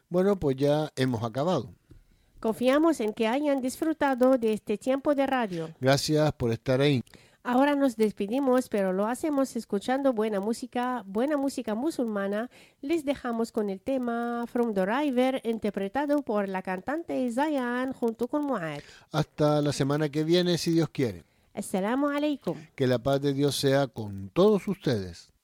Bueno, pues ya hemos acabado. Confiamos en que hayan disfrutado de este tiempo de radio. Gracias por estar ahí. Ahora nos despedimos, pero lo hacemos escuchando buena música musulmana. Les dejamos con el tema From the River, interpretado por la cantante Zayan junto con Muad. Hasta la semana que viene, si Dios quiere. Assalamu alaikum. Que la paz de Dios sea con todos ustedes.